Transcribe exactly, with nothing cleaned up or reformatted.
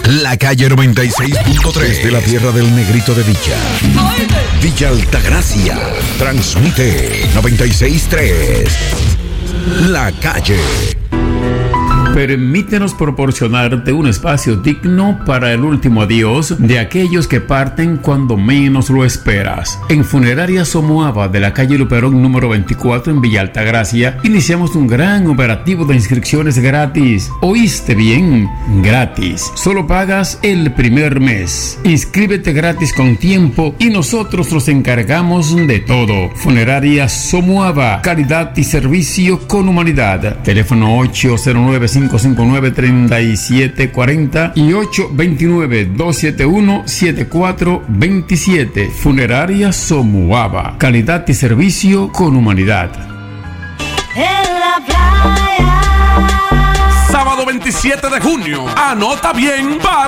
La calle noventa y seis punto tres de la tierra del Negrito de Villa. Villa Altagracia. Transmite noventa y seis punto tres. La calle. Permítenos proporcionarte un espacio digno para el último adiós de aquellos que parten cuando menos lo esperas. En Funeraria Somoava de la calle Luperón número veinticuatro en Villa Altagracia, iniciamos un gran operativo de inscripciones gratis. ¿Oíste bien? Gratis. Solo pagas el primer mes. Inscríbete gratis con tiempo y nosotros nos encargamos de todo. Funeraria Somoava, calidad y servicio con humanidad. Teléfono ocho cero nueve, cinco cinco nueve, tres siete cuatro cero y ocho dos nueve, dos siete uno, siete cuatro dos siete. Funeraria Somoava, calidad y servicio con humanidad. En la playa. Sábado veintisiete de junio, anota bien para